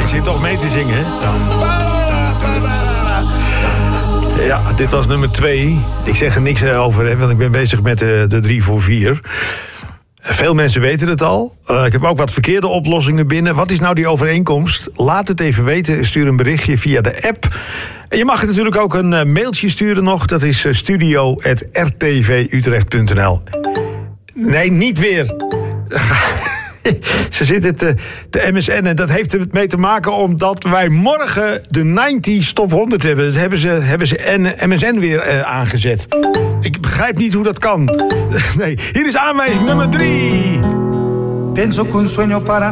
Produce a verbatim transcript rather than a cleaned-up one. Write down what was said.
je zit toch mee te zingen, hè? Ja, dit was nummer twee. Ik zeg er niks over, hè, want ik ben bezig met de, de drie voor vier. Veel mensen weten het al. Uh, ik heb ook wat verkeerde oplossingen binnen. Wat is nou die overeenkomst? Laat het even weten. Stuur een berichtje via de app. En je mag natuurlijk ook een uh, mailtje sturen nog. Dat is uh, studio at r t v utrecht punt n l. Nee, niet weer. Ze zitten te, te M S N'en. Dat heeft er mee te maken omdat wij morgen de negentig Top honderd hebben. Dat hebben ze, hebben ze M S N weer uh, aangezet. Ik begrijp niet hoe dat kan. Nee, hier is aanwijzing nummer drie. Pienso que un sueño para